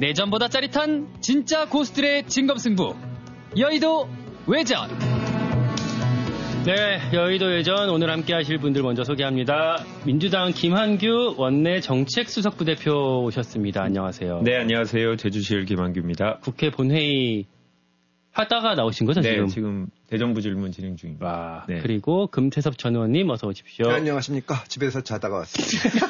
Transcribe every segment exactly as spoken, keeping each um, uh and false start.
내전보다 짜릿한 진짜 고수들의 진검승부. 여의도 외전. 네, 여의도 외전 오늘 함께 하실 분들 먼저 소개합니다. 민주당 김한규 원내 정책수석부대표 오셨습니다. 안녕하세요. 네, 안녕하세요. 제주시의 김한규입니다. 국회 본회의 하다가 나오신 거죠, 네, 지금? 지금 대정부 질문 진행 중입니다. 와, 네. 그리고 금태섭 전 의원님 어서 오십시오. 네, 안녕하십니까. 집에서 자다가 왔습니다.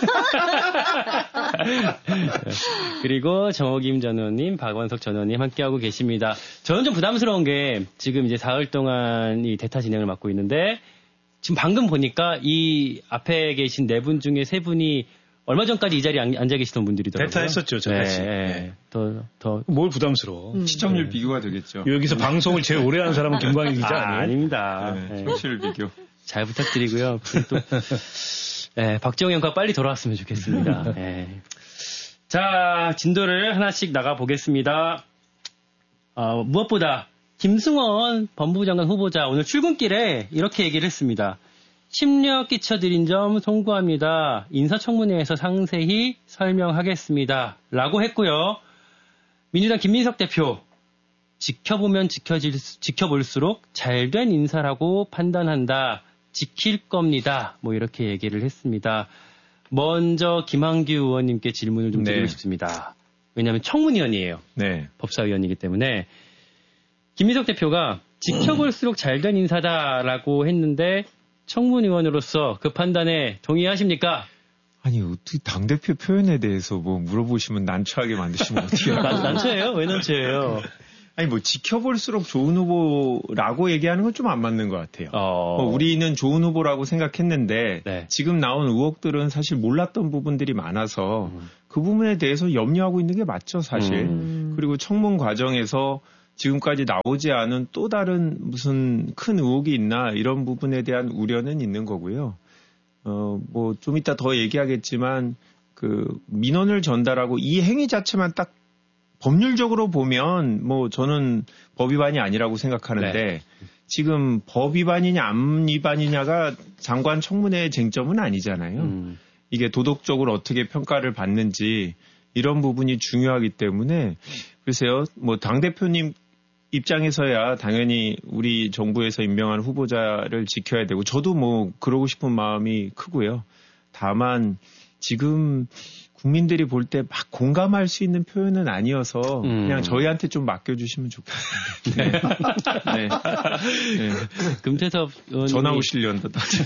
그리고 정호김 전 의원님, 박원석 전 의원님 함께하고 계십니다. 저는 좀 부담스러운 게 지금 이제 사흘 동안 이 대타 진행을 맡고 있는데 지금 방금 보니까 이 앞에 계신 네 분 중에 세 분이 얼마 전까지 이 자리에 앉아 계시던 분들이더라고요. 대타했었죠, 저같이. 네, 네. 더, 더. 뭘 부담스러워. 음. 시청률 네. 비교가 되겠죠. 여기서 방송을 제일 오래 하는 사람은 김광일 기자 아, 아니에요? 아닙니다. 네, 네. 청취율 비교. 잘 부탁드리고요. 또, 네, 박정희 형과 빨리 돌아왔으면 좋겠습니다. 네. 자, 진도를 하나씩 나가 보겠습니다. 어, 무엇보다 김승원 법무부 장관 후보자 오늘 출근길에 이렇게 얘기를 했습니다. 심려 끼쳐드린 점 송구합니다. 인사청문회에서 상세히 설명하겠습니다. 라고 했고요. 민주당 김민석 대표, 지켜보면 지켜질, 지켜볼수록 잘된 인사라고 판단한다. 지킬 겁니다. 뭐 이렇게 얘기를 했습니다. 먼저 김한규 의원님께 질문을 좀 드리고 네. 싶습니다. 왜냐하면 청문위원이에요. 네. 법사위원이기 때문에. 김민석 대표가 지켜볼수록 잘된 인사다라고 했는데 청문위원으로서 그 판단에 동의하십니까? 아니, 어떻게 당대표 표현에 대해서 뭐 물어보시면 난처하게 만드시면 어떻게 해요? 난, 난처해요? 왜 난처해요? 아니, 뭐, 지켜볼수록 좋은 후보라고 얘기하는 건 좀 안 맞는 것 같아요. 어... 뭐 우리는 좋은 후보라고 생각했는데, 네. 지금 나온 의혹들은 사실 몰랐던 부분들이 많아서, 음. 그 부분에 대해서 염려하고 있는 게 맞죠, 사실. 음. 그리고 청문 과정에서 지금까지 나오지 않은 또 다른 무슨 큰 의혹이 있나, 이런 부분에 대한 우려는 있는 거고요. 어, 뭐, 좀 이따 더 얘기하겠지만, 그, 민원을 전달하고 이 행위 자체만 딱 법률적으로 보면 뭐 저는 법 위반이 아니라고 생각하는데 네. 지금 법 위반이냐 안 위반이냐가 장관 청문회의 쟁점은 아니잖아요. 음. 이게 도덕적으로 어떻게 평가를 받는지 이런 부분이 중요하기 때문에 글쎄요. 뭐 당대표님 입장에서야 당연히 우리 정부에서 임명한 후보자를 지켜야 되고 저도 뭐 그러고 싶은 마음이 크고요. 다만 지금 국민들이 볼 때 막 공감할 수 있는 표현은 아니어서 음. 그냥 저희한테 좀 맡겨주시면 좋겠습니다. 네. 네. 네. 금태섭 의원님 전화 오시려는데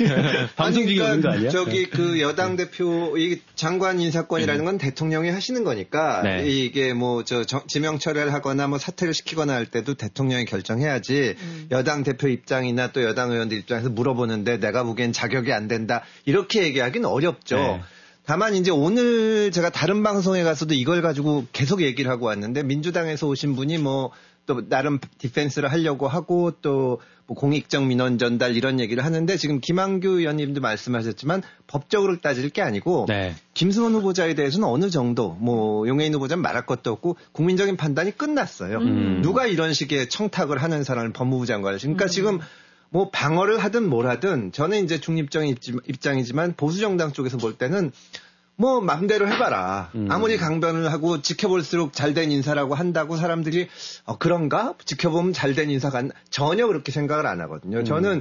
방송 중에 오는 거 아니야? 저기 그 여당 대표 이 장관 인사권이라는 건 대통령이 하시는 거니까 네. 이게 뭐 저 지명 철회를 하거나 뭐 사퇴를 시키거나 할 때도 대통령이 결정해야지 음. 여당 대표 입장이나 또 여당 의원들 입장에서 물어보는데 내가 보기엔 자격이 안 된다 이렇게 얘기하기는 어렵죠. 네. 다만 이제 오늘 제가 다른 방송에 가서도 이걸 가지고 계속 얘기를 하고 왔는데 민주당에서 오신 분이 뭐 또 나름 디펜스를 하려고 하고 또 뭐 공익적 민원 전달 이런 얘기를 하는데 지금 김한규 의원님도 말씀하셨지만 법적으로 따질 게 아니고 네. 김승원 후보자에 대해서는 어느 정도 뭐 용해인 후보자는 말할 것도 없고 국민적인 판단이 끝났어요. 음. 누가 이런 식의 청탁을 하는 사람을 법무부 장관을 그러니까 음. 지금 뭐 방어를 하든 뭘 하든 저는 이제 중립적인 입장이지만 보수 정당 쪽에서 볼 때는 뭐 마음대로 해봐라. 음. 아무리 강변을 하고 지켜볼수록 잘된 인사라고 한다고 사람들이 어, 그런가? 지켜보면 잘된 인사가 안... 전혀 그렇게 생각을 안 하거든요. 음. 저는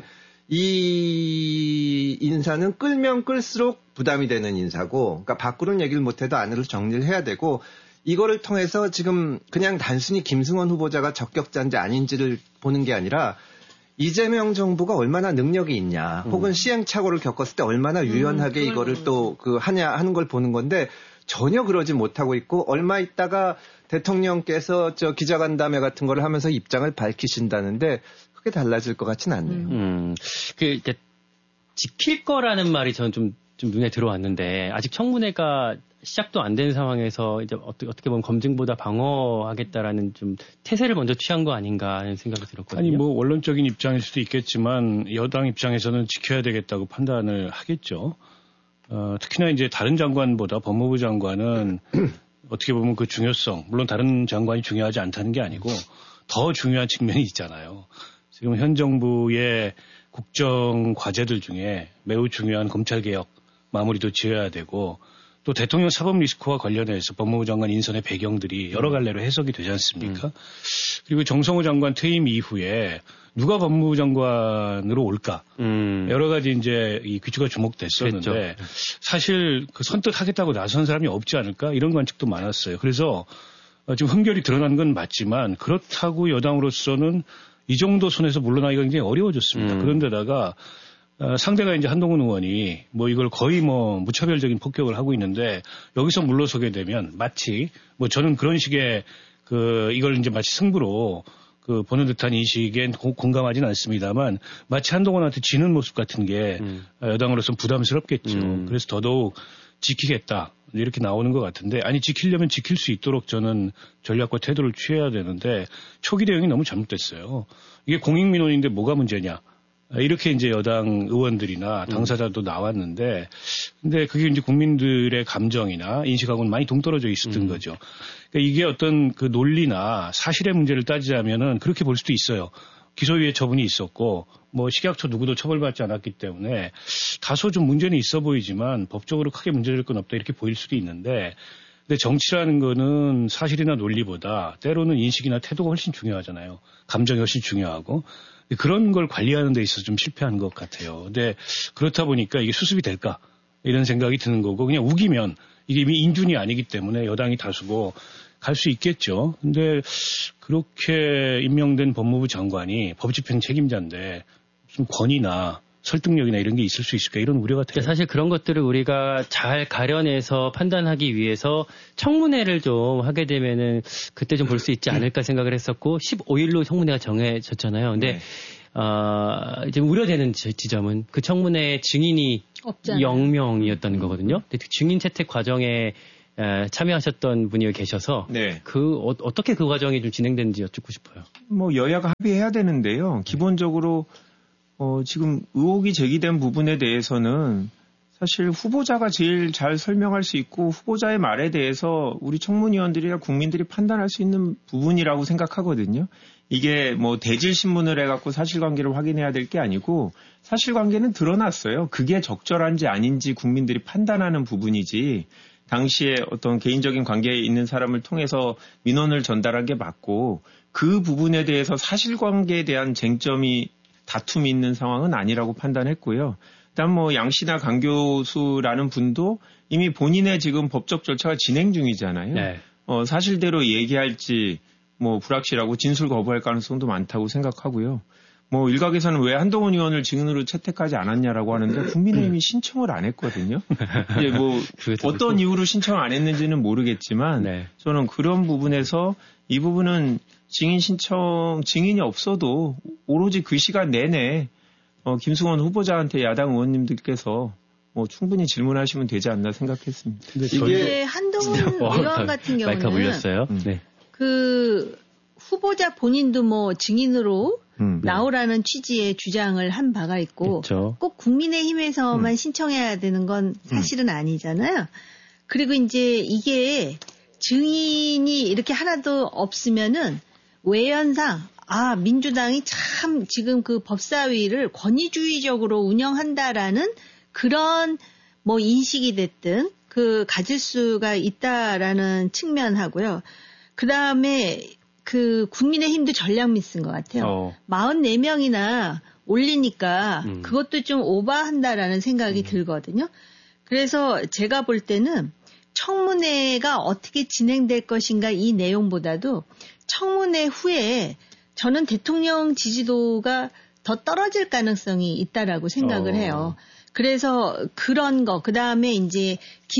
이 인사는 끌면 끌수록 부담이 되는 인사고 그러니까 밖으로는 얘기를 못해도 안으로 정리를 해야 되고 이거를 통해서 지금 그냥 단순히 김승원 후보자가 적격자인지 아닌지를 보는 게 아니라 이재명 정부가 얼마나 능력이 있냐, 음. 혹은 시행착오를 겪었을 때 얼마나 유연하게 음, 이거를 또 그 하냐 하는 걸 보는 건데 전혀 그러지 못하고 있고 얼마 있다가 대통령께서 저 기자간담회 같은 걸 하면서 입장을 밝히신다는데 크게 달라질 것 같지는 않네요. 음, 그 이제 지킬 거라는 말이 저는 좀, 좀 눈에 들어왔는데 아직 청문회가 시작도 안 된 상황에서 이제 어떻게, 어떻게 보면 검증보다 방어하겠다라는 좀 태세를 먼저 취한 거 아닌가 하는 생각이 들었거든요. 아니 뭐 원론적인 입장일 수도 있겠지만 여당 입장에서는 지켜야 되겠다고 판단을 하겠죠. 어, 특히나 이제 다른 장관보다 법무부 장관은 어떻게 보면 그 중요성, 물론 다른 장관이 중요하지 않다는 게 아니고 더 중요한 측면이 있잖아요. 지금 현 정부의 국정 과제들 중에 매우 중요한 검찰개혁 마무리도 지어야 되고 또 대통령 사법 리스크와 관련해서 법무부 장관 인선의 배경들이 여러 갈래로 해석이 되지 않습니까? 음. 그리고 정성호 장관 퇴임 이후에 누가 법무부 장관으로 올까? 음. 여러 가지 이제 이 귀추가 주목됐었는데 그랬죠. 사실 그 선뜻 하겠다고 나선 사람이 없지 않을까? 이런 관측도 많았어요. 그래서 지금 흠결이 드러난 건 맞지만 그렇다고 여당으로서는 이 정도 선에서 물러나기가 굉장히 어려워졌습니다. 음. 그런데다가 어, 상대가 이제 한동훈 의원이 뭐 이걸 거의 뭐 무차별적인 폭격을 하고 있는데 여기서 물러서게 되면 마치 뭐 저는 그런 식의 그 이걸 이제 마치 승부로 그 보는 듯한 인식엔 고, 공감하지는 않습니다만 마치 한동훈한테 지는 모습 같은 게 음. 여당으로서는 부담스럽겠죠. 음. 그래서 더더욱 지키겠다 이렇게 나오는 것 같은데 아니 지키려면 지킬 수 있도록 저는 전략과 태도를 취해야 되는데 초기 대응이 너무 잘못됐어요. 이게 공익민원인데 뭐가 문제냐. 이렇게 이제 여당 의원들이나 당사자도 나왔는데, 근데 그게 이제 국민들의 감정이나 인식하고는 많이 동떨어져 있었던 음. 거죠. 그러니까 이게 어떤 그 논리나 사실의 문제를 따지자면은 그렇게 볼 수도 있어요. 기소유예 처분이 있었고, 뭐 식약처 누구도 처벌받지 않았기 때문에 다소 좀 문제는 있어 보이지만 법적으로 크게 문제될 건 없다 이렇게 보일 수도 있는데, 근데 정치라는 거는 사실이나 논리보다 때로는 인식이나 태도가 훨씬 중요하잖아요. 감정이 훨씬 중요하고. 그런 걸 관리하는 데 있어서 좀 실패한 것 같아요. 근데 그렇다 보니까 이게 수습이 될까? 이런 생각이 드는 거고 그냥 우기면 이게 이미 인준이 아니기 때문에 여당이 다수고 갈 수 있겠죠. 근데 그렇게 임명된 법무부 장관이 법집행 책임자인데 무슨 권위나 설득력이나 이런 게 있을 수 있을까 이런 우려가 돼요. 사실 그런 것들을 우리가 잘 가려내서 판단하기 위해서 청문회를 좀 하게 되면은 그때 좀 볼 수 있지 않을까 생각을 했었고 십오 일로 청문회가 정해졌잖아요. 근데 네. 어, 이제 우려되는 지점은 그 청문회 증인이 없잖아요. 영 명이었다는 거거든요. 근데 그 증인 채택 과정에 에, 참여하셨던 분이 계셔서 네. 그 어, 어떻게 그 과정이 좀 진행되는지 여쭙고 싶어요. 뭐 여야가 합의해야 되는데요. 기본적으로 어, 지금 의혹이 제기된 부분에 대해서는 사실 후보자가 제일 잘 설명할 수 있고 후보자의 말에 대해서 우리 청문위원들이나 국민들이 판단할 수 있는 부분이라고 생각하거든요. 이게 뭐 대질신문을 해갖고 사실관계를 확인해야 될 게 아니고 사실관계는 드러났어요. 그게 적절한지 아닌지 국민들이 판단하는 부분이지 당시에 어떤 개인적인 관계에 있는 사람을 통해서 민원을 전달한 게 맞고 그 부분에 대해서 사실관계에 대한 쟁점이 다툼이 있는 상황은 아니라고 판단했고요. 일단 뭐 양 씨나 강 교수라는 분도 이미 본인의 지금 법적 절차가 진행 중이잖아요. 네. 어, 사실대로 얘기할지 뭐 불확실하고 진술 거부할 가능성도 많다고 생각하고요. 뭐 일각에서는 왜 한동훈 의원을 증인으로 채택하지 않았냐라고 하는데 국민의힘이 신청을 안 했거든요. 이제 뭐 어떤 이유로 신청을 안 했는지는 모르겠지만 네. 저는 그런 부분에서 이 부분은 증인 신청, 증인이 없어도 오로지 그 시간 내내 어, 김승원 후보자한테 야당 의원님들께서 뭐 충분히 질문하시면 되지 않나 생각했습니다. 이게 한동훈 의원 같은 경우는 마이크가 물렸어요. 음. 네. 그 후보자 본인도 뭐 증인으로 음, 네. 나오라는 취지의 주장을 한 바가 있고 그렇죠. 꼭 국민의힘에서만 음. 신청해야 되는 건 사실은 음. 아니잖아요. 그리고 이제 이게 증인이 이렇게 하나도 없으면은 외연상 아 민주당이 참 지금 그 법사위를 권위주의적으로 운영한다라는 그런 뭐 인식이 됐든 그 가질 수가 있다라는 측면하고요. 그 다음에 그 국민의힘도 전략 미스인 것 같아요. 어. 사십사 명이나 올리니까 음. 그것도 좀 오버한다라는 생각이 음. 들거든요. 그래서 제가 볼 때는 청문회가 어떻게 진행될 것인가 이 내용보다도 청문회 후에 저는 대통령 지지도가 더 떨어질 가능성이 있다라고 생각을 어. 해요. 그래서 그런 거, 그 다음에 이제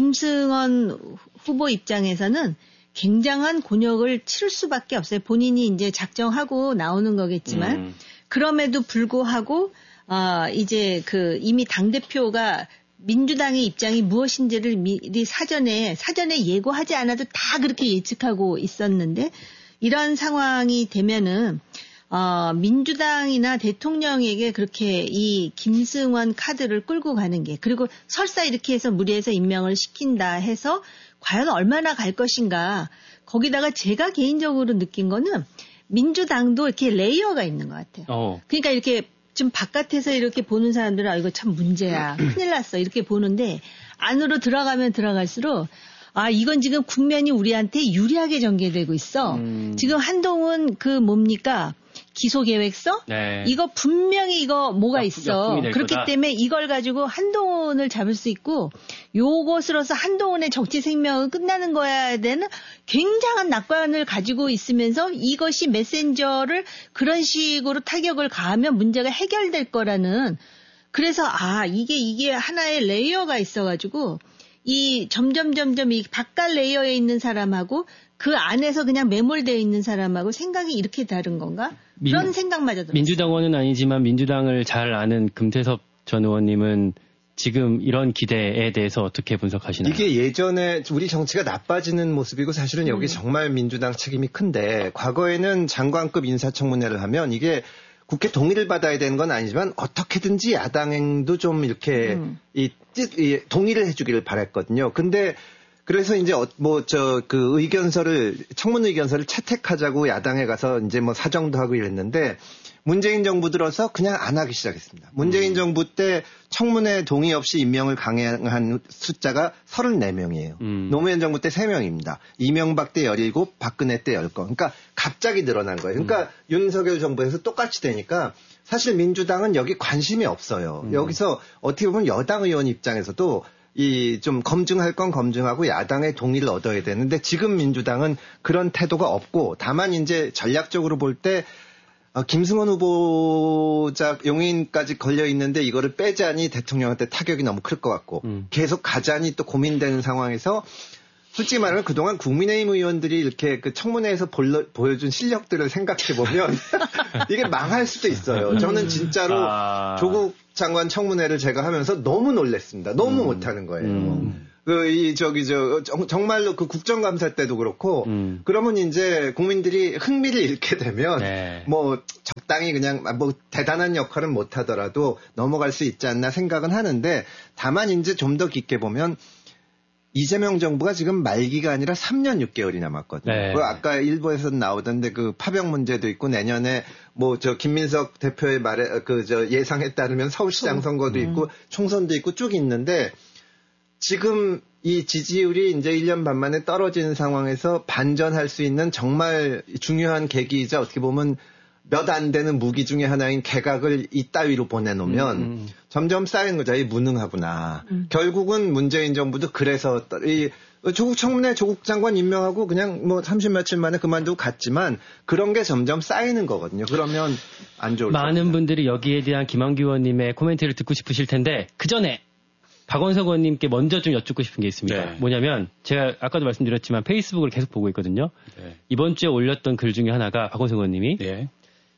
김승원 후보 입장에서는 굉장한 곤욕을 치를 수밖에 없어요. 본인이 이제 작정하고 나오는 거겠지만 음. 그럼에도 불구하고 어, 이제 그 이미 당대표가 민주당의 입장이 무엇인지를 미리 사전에 사전에 예고하지 않아도 다 그렇게 예측하고 있었는데 이런 상황이 되면은 어, 민주당이나 대통령에게 그렇게 이 김승원 카드를 끌고 가는 게 그리고 설사 이렇게 해서 무리해서 임명을 시킨다 해서 과연 얼마나 갈 것인가. 거기다가 제가 개인적으로 느낀 거는 민주당도 이렇게 레이어가 있는 것 같아요. 어. 그러니까 이렇게 좀 바깥에서 이렇게 보는 사람들은 아, 이거 참 문제야. 큰일 났어. 이렇게 보는데 안으로 들어가면 들어갈수록 아, 이건 지금 국면이 우리한테 유리하게 전개되고 있어. 음. 지금 한동훈 그 뭡니까? 기소계획서? 네. 이거 분명히 이거 뭐가 약, 있어. 그렇기 거다. 때문에 이걸 가지고 한동훈을 잡을 수 있고 요것으로서 한동훈의 정치 생명은 끝나는 거야 되는 굉장한 낙관을 가지고 있으면서 이것이 메신저를 그런 식으로 타격을 가하면 문제가 해결될 거라는 그래서 아, 이게 이게 하나의 레이어가 있어가지고 이 점점 점점 이 바깥 레이어에 있는 사람하고 그 안에서 그냥 매몰되어 있는 사람하고 생각이 이렇게 다른 건가? 민, 그런 생각마저 들었어요. 민주당원은 아니지만 민주당을 잘 아는 금태섭 전 의원님은 지금 이런 기대에 대해서 어떻게 분석하시나요? 이게 예전에 우리 정치가 나빠지는 모습이고 사실은 여기 음. 정말 민주당 책임이 큰데 과거에는 장관급 인사청문회를 하면 이게 국회 동의를 받아야 되는 건 아니지만 어떻게든지 야당도 좀 이렇게 음. 이, 이 동의를 해주기를 바랬거든요. 근데 그래서 이제 뭐 저 그 의견서를 청문 의견서를 채택하자고 야당에 가서 이제 뭐 사정도 하고 이랬는데 문재인 정부 들어서 그냥 안 하기 시작했습니다. 문재인 음. 정부 때 청문회 동의 없이 임명을 강행한 숫자가 서른네 명이에요. 음. 노무현 정부 때 세 명입니다. 이명박 때 열일곱, 박근혜 때 열 건. 그러니까 갑자기 늘어난 거예요. 그러니까 음. 윤석열 정부에서 똑같이 되니까 사실 민주당은 여기 관심이 없어요. 음. 여기서 어떻게 보면 여당 의원 입장에서도 이 좀 검증할 건 검증하고 야당의 동의를 얻어야 되는데 지금 민주당은 그런 태도가 없고 다만 이제 전략적으로 볼 때 어, 김승원 후보자 용인까지 걸려 있는데 이거를 빼자니 대통령한테 타격이 너무 클 것 같고 음. 계속 가자니 또 고민되는 상황에서 솔직히 말하면 그동안 국민의힘 의원들이 이렇게 그 청문회에서 볼러, 보여준 실력들을 생각해 보면 이게 망할 수도 있어요. 저는 진짜로 아. 조국 장관 청문회를 제가 하면서 너무 놀랐습니다. 너무 음. 못하는 거예요. 음. 그, 이, 저기, 저, 정, 정말로 그 국정감사 때도 그렇고, 음. 그러면 이제 국민들이 흥미를 잃게 되면, 네. 뭐, 적당히 그냥, 뭐, 대단한 역할은 못 하더라도 넘어갈 수 있지 않나 생각은 하는데, 다만 이제 좀 더 깊게 보면, 이재명 정부가 지금 말기가 아니라 삼 년 육 개월이 남았거든요. 네. 그 아까 일부에서 나오던데 그 파병 문제도 있고 내년에 뭐 저 김민석 대표의 말에 그 저 예상에 따르면 서울시장 선거도 음. 있고 총선도 있고 쭉 있는데 지금 이 지지율이 이제 일 년 반 만에 떨어지는 상황에서 반전할 수 있는 정말 중요한 계기이자 어떻게 보면 몇 안 되는 무기 중에 하나인 개각을 이따위로 보내놓으면 음. 점점 쌓이는 거죠. 이 무능하구나. 음. 결국은 문재인 정부도 그래서 이 조국 청문회 조국 장관 임명하고 그냥 뭐 삼십 며칠 만에 그만두고 갔지만 그런 게 점점 쌓이는 거거든요. 그러면 안 좋을 많은 겁니다. 분들이 여기에 대한 김한규 의원님의 코멘트를 듣고 싶으실 텐데 그 전에 박원석 의원님께 먼저 좀 여쭙고 싶은 게 있습니다. 네. 뭐냐면 제가 아까도 말씀드렸지만 페이스북을 계속 보고 있거든요. 네. 이번 주에 올렸던 글 중에 하나가 박원석 의원님이 네.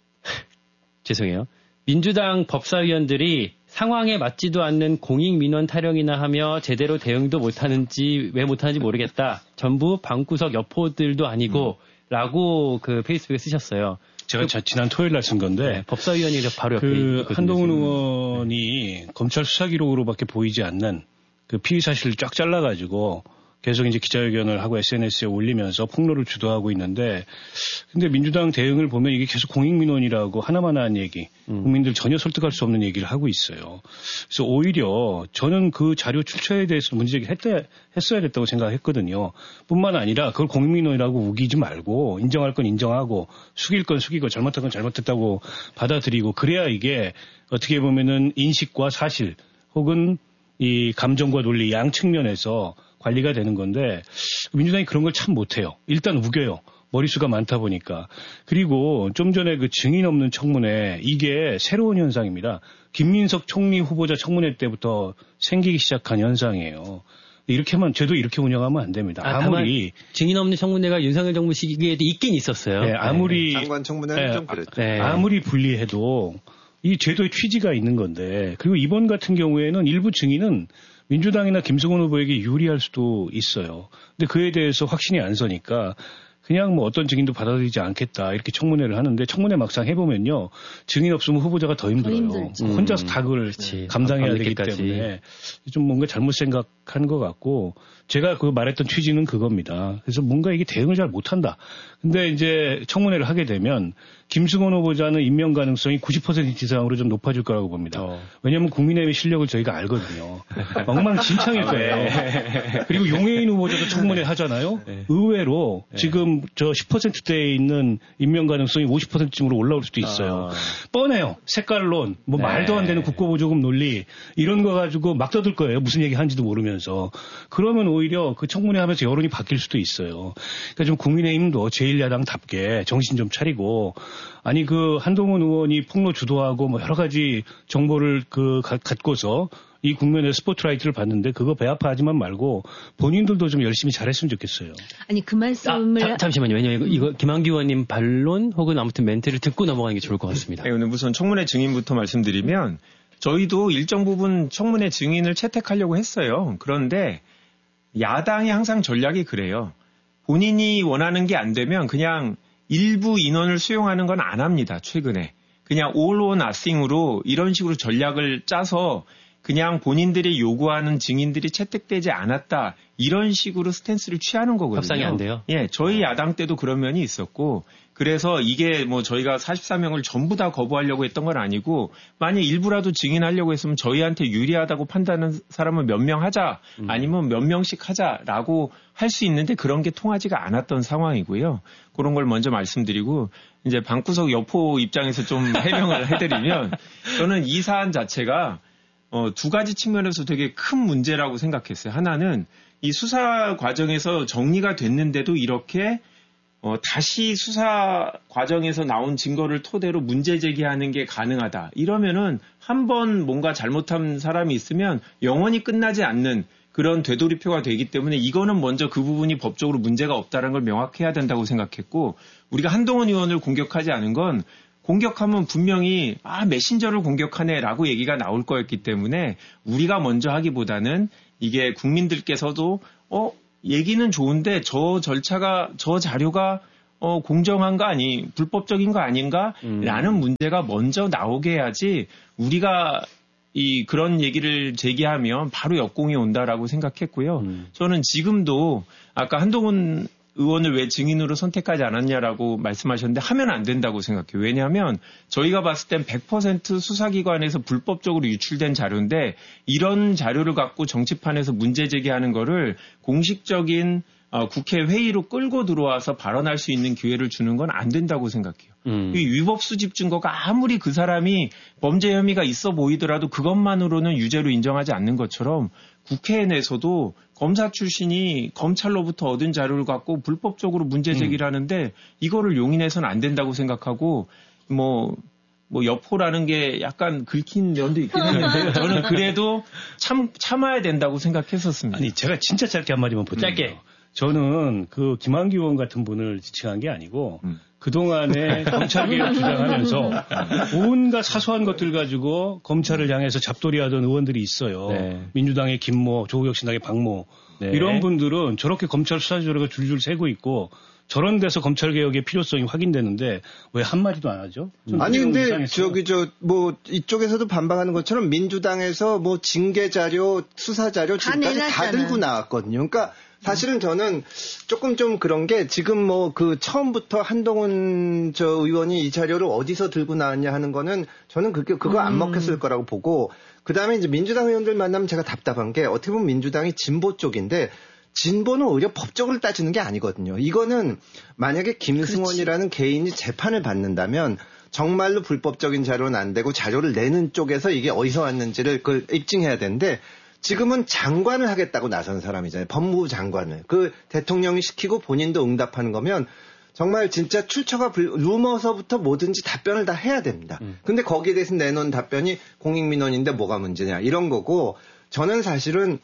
죄송해요. 민주당 법사위원들이 상황에 맞지도 않는 공익민원 타령이나 하며 제대로 대응도 못하는지 왜 못하는지 모르겠다. 전부 방구석 여포들도 아니고 음. 라고 그 페이스북에 쓰셨어요. 제가 그, 지난 토요일 날 쓴 건데 네, 법사위원이 바로 옆에 그 한동훈 의원이 네. 검찰 수사 기록으로밖에 보이지 않는 그 피의 사실을 쫙 잘라가지고 계속 이제 기자회견을 하고 에스엔에스에 올리면서 폭로를 주도하고 있는데, 근데 민주당 대응을 보면 이게 계속 공익민원이라고 하나만 한 얘기, 음. 국민들 전혀 설득할 수 없는 얘기를 하고 있어요. 그래서 오히려 저는 그 자료 출처에 대해서 문제제기를 했다, 했어야 됐다고 생각했거든요. 뿐만 아니라 그걸 공익민원이라고 우기지 말고 인정할 건 인정하고 숙일 건 숙이고 잘못한 건 잘못했다고 받아들이고 그래야 이게 어떻게 보면은 인식과 사실 혹은 이 감정과 논리 양 측면에서 관리가 되는 건데 민주당이 그런 걸 참 못해요. 일단 우겨요. 머릿수가 많다 보니까. 그리고 좀 전에 그 증인 없는 청문회 이게 새로운 현상입니다. 김민석 총리 후보자 청문회 때부터 생기기 시작한 현상이에요. 이렇게 하면 저도 이렇게 운영하면 안 됩니다. 아, 아무리 증인 없는 청문회가 윤석열 정부 시기에도 있긴 있었어요. 네, 아무리 네. 장관 청문회는 네, 좀 그랬죠. 네. 아무리 불리해도 이 제도의 취지가 있는 건데 그리고 이번 같은 경우에는 일부 증인은 민주당이나 김승원 후보에게 유리할 수도 있어요. 근데 그에 대해서 확신이 안 서니까 그냥 뭐 어떤 증인도 받아들이지 않겠다 이렇게 청문회를 하는 청문회 막상 해보면요. 증인 없으면 후보자가 더 힘들어요. 더 혼자서 다 그걸 그렇지. 감당해야 되기 때문에 좀 뭔가 잘못 생각한 것 같고 제가 그 말했던 취지는 그겁니다. 그래서 뭔가 이게 대응을 잘 못한다. 근데 이제 청문회를 하게 되면 김승원 후보자는 임명 가능성이 구십 퍼센트 이상으로 좀 높아질 거라고 봅니다. 어. 왜냐하면 국민의힘의 실력을 저희가 알거든요. 엉망진창일 거예요. 네. 그리고 용해인 후보자도 청문회 하잖아요. 네. 의외로 네. 지금 저 십 퍼센트대에 있는 임명 가능성이 오십 퍼센트쯤으로 올라올 수도 있어요. 어. 뻔해요. 색깔론, 뭐 네. 말도 안 되는 국고보조금 논리 이런 거 가지고 막 떠들 거예요. 무슨 얘기 하는지도 모르면서. 그러면 오히려 그 청문회 하면서 여론이 바뀔 수도 있어요. 그러니까 좀 국민의힘도 제일 야당답게 정신 좀 차리고 아니 그 한동훈 의원이 폭로 주도하고 뭐 여러 가지 정보를 그 가, 갖고서 이 국면에 스포트라이트를 받는데 그거 배아파하지만 말고 본인들도 좀 열심히 잘했으면 좋겠어요. 아니 그 말씀을 아, 자, 잠시만요. 왜냐면 이거, 이거 김한규 의원님 반론 혹은 아무튼 멘트를 듣고 넘어가는 게 좋을 것 같습니다. 네, 오늘 우선 청문회 증인부터 말씀드리면 저희도 일정 부분 청문회 증인을 채택하려고 했어요. 그런데 야당이 항상 전략이 그래요. 본인이 원하는 게 안 되면 그냥 일부 인원을 수용하는 건 안 합니다. 최근에. 그냥 all or nothing으로 이런 식으로 전략을 짜서 그냥 본인들이 요구하는 증인들이 채택되지 않았다. 이런 식으로 스탠스를 취하는 거거든요. 협상이 안 돼요? 예, 저희 야당 때도 그런 면이 있었고 그래서 이게 뭐 저희가 사십사 명을 전부 다 거부하려고 했던 건 아니고 만약 일부라도 증인하려고 했으면 저희한테 유리하다고 판단하는 사람은 몇 명 하자 아니면 몇 명씩 하자라고 할 수 있는데 그런 게 통하지가 않았던 상황이고요. 그런 걸 먼저 말씀드리고 이제 방구석 여포 입장에서 좀 해명을 해드리면 저는 이 사안 자체가 어, 두 가지 측면에서 되게 큰 문제라고 생각했어요. 하나는 이 수사 과정에서 정리가 됐는데도 이렇게 어, 다시 수사 과정에서 나온 증거를 토대로 문제 제기하는 게 가능하다. 이러면은 한 번 뭔가 잘못한 사람이 있으면 영원히 끝나지 않는 그런 되돌이표가 되기 때문에 이거는 먼저 그 부분이 법적으로 문제가 없다는 걸 명확해야 된다고 생각했고 우리가 한동훈 의원을 공격하지 않은 건 공격하면 분명히 아 메신저를 공격하네라고 얘기가 나올 거였기 때문에 우리가 먼저 하기보다는 이게 국민들께서도 어 얘기는 좋은데 저 절차가 저 자료가 어 공정한 거 아니 불법적인 거 아닌가라는 음. 문제가 먼저 나오게 해야지 우리가 이 그런 얘기를 제기하면 바로 역공이 온다라고 생각했고요. 음. 저는 지금도 아까 한동훈 의원을 왜 증인으로 선택하지 않았냐라고 말씀하셨는데 하면 안 된다고 생각해요. 왜냐하면 저희가 봤을 땐 백 퍼센트 수사기관에서 불법적으로 유출된 자료인데 이런 자료를 갖고 정치판에서 문제 제기하는 거를 공식적인 어, 국회 회의로 끌고 들어와서 발언할 수 있는 기회를 주는 건 안 된다고 생각해요. 음. 이 위법 수집 증거가 아무리 그 사람이 범죄 혐의가 있어 보이더라도 그것만으로는 유죄로 인정하지 않는 것처럼 국회 내에서도 검사 출신이 검찰로부터 얻은 자료를 갖고 불법적으로 문제 제기를 음. 하는데 이거를 용인해서는 안 된다고 생각하고 뭐 뭐 여포라는 게 약간 긁힌 면도 있긴 한데 저는 그래도 참 참아야 된다고 생각했었습니다. 아니 제가 진짜 짧게 한마디만 보태요. 음. 저는 그 김한규 의원 같은 분을 지칭한 게 아니고 음. 그동안에 검찰개혁 주장하면서 온갖 사소한 것들 가지고 검찰을 향해서 잡돌이하던 의원들이 있어요. 네. 민주당의 김모, 조국혁신당의 박모. 네. 이런 분들은 저렇게 검찰 수사 자료가 줄줄 새고 있고 저런 데서 검찰개혁의 필요성이 확인되는데 왜 한마디도 안 하죠? 아니 근데 이상했어요. 저기 저 뭐 이쪽에서도 반박하는 것처럼 민주당에서 뭐 징계 자료, 수사 자료 지금까지 다, 다 들고 나왔거든요. 그러니까 사실은 저는 조금 좀 그런 게 지금 뭐 그 처음부터 한동훈 저 의원이 이 자료를 어디서 들고 나왔냐 하는 거는 저는 그게 그거 안 먹혔을 거라고 보고 그 다음에 이제 민주당 의원들 만나면 제가 답답한 게 어떻게 보면 민주당이 진보 쪽인데 진보는 오히려 법적으로 따지는 게 아니거든요. 이거는 만약에 김승원이라는 그렇지. 개인이 재판을 받는다면 정말로 불법적인 자료는 안 되고 자료를 내는 쪽에서 이게 어디서 왔는지를 그걸 입증해야 되는데 지금은 장관을 하겠다고 나선 사람이잖아요. 법무부 장관을. 그 대통령이 시키고 본인도 응답하는 거면 정말 진짜 출처가 불, 루머서부터 뭐든지 답변을 다 해야 됩니다. 음. 근데 거기에 대해서 내놓은 답변이 공익민원인데 뭐가 문제냐 이런 거고 저는 사실은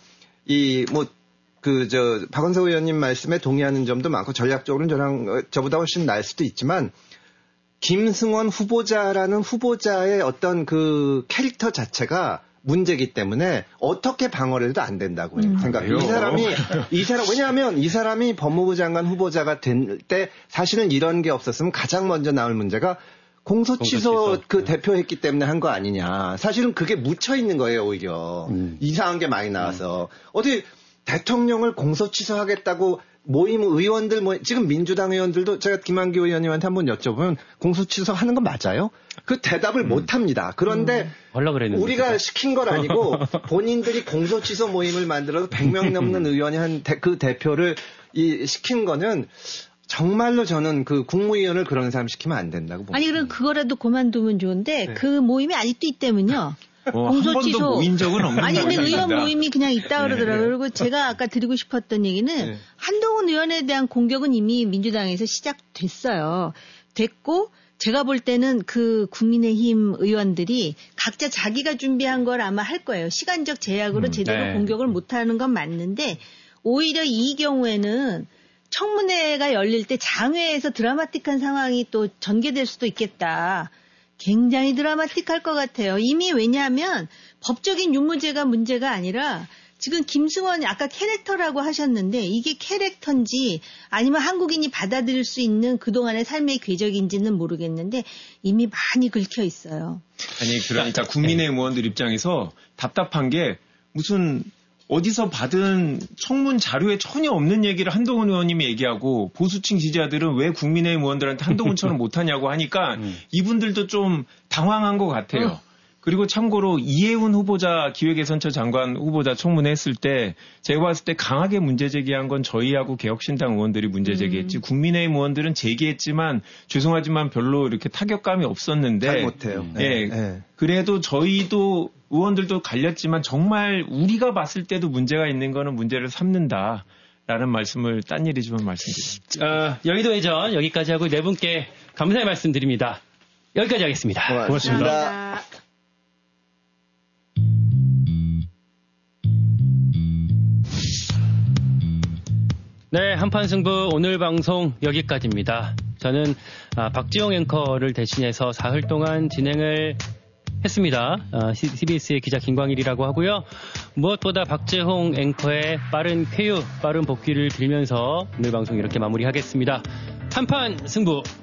이 뭐 그 저 박원석 의원님 말씀에 동의하는 점도 많고 전략적으로는 저랑 저보다 훨씬 나을 수도 있지만 김승원 후보자라는 후보자의 어떤 그 캐릭터 자체가 문제이기 때문에 어떻게 방어를 해도 안 된다고 음. 생각해요. 이 사람이, 이 사람, 왜냐하면 이 사람이 법무부 장관 후보자가 된 때 사실은 이런 게 없었으면 가장 먼저 나올 문제가 공소 취소, 공소 취소. 그 네. 대표했기 때문에 한 거 아니냐. 사실은 그게 묻혀 있는 거예요, 오히려. 음. 이상한 게 많이 나와서. 음. 어디 대통령을 공소 취소하겠다고 모임 의원들 뭐 지금 민주당 의원들도 제가 김한규 의원님한테 한번 여쭤보면 공소취소 하는 건 맞아요? 그 대답을 음. 못 합니다. 그런데 음. 우리가 시킨 건 아니고 본인들이 공소취소 모임을 만들어서 백 명 넘는 의원이 한 그 대표를 이 시킨 거는 정말로 저는 그 국무위원을 그런 사람 시키면 안 된다고 봅니다. 아니 그럼 그거라도 그만두면 좋은데 네. 그 모임이 아직도 있다면요. 어, 공소취소. 한 번도 모인 적은 없는 아니 근데 모양입니다. 의원 모임이 그냥 있다 그러더라고요. 네. 그리고 제가 아까 드리고 싶었던 얘기는 네. 한동훈 의원에 대한 공격은 이미 민주당에서 시작됐어요. 됐고 제가 볼 때는 그 국민의힘 의원들이 각자 자기가 준비한 걸 아마 할 거예요. 시간적 제약으로 음, 제대로 네. 공격을 못하는 건 맞는데 오히려 이 경우에는 청문회가 열릴 때 장외에서 드라마틱한 상황이 또 전개될 수도 있겠다. 굉장히 드라마틱할 것 같아요. 이미 왜냐하면 법적인 유무죄가 문제가 아니라 지금 김승원 아까 캐릭터라고 하셨는데 이게 캐릭터인지 아니면 한국인이 받아들일 수 있는 그동안의 삶의 궤적인지는 모르겠는데 이미 많이 긁혀 있어요. 아니 그러니까 국민의힘 의원들 입장에서 답답한 게 무슨 어디서 받은 청문 자료에 전혀 없는 얘기를 한동훈 의원님이 얘기하고 보수층 지지자들은 왜 국민의힘 의원들한테 한동훈처럼 못하냐고 하니까 음. 이분들도 좀 당황한 것 같아요. 어. 그리고 참고로 이해훈 후보자 기획예산처 장관 후보자 청문회 했을 때 제가 봤을 때 강하게 문제 제기한 건 저희하고 개혁신당 의원들이 문제 제기했지 음. 국민의힘 의원들은 제기했지만 죄송하지만 별로 이렇게 타격감이 없었는데 잘 못해요. 네. 네. 네. 그래도 저희도 의원들도 갈렸지만 정말 우리가 봤을 때도 문제가 있는 거는 문제를 삼는다. 라는 말씀을 딴 일이지만 말씀드립니다. 어, 여의도 회전 여기까지 하고 네 분께 감사의 말씀 드립니다. 여기까지 하겠습니다. 고맙습니다. 고맙습니다. 네, 한판 승부 오늘 방송 여기까지입니다. 저는 아, 박지용 앵커를 대신해서 사흘 동안 진행을 했습니다. 아, 씨비에스의 기자 김광일이라고 하고요. 무엇보다 박재홍 앵커의 빠른 쾌유, 빠른 복귀를 빌면서 오늘 방송 이렇게 마무리하겠습니다. 한판 승부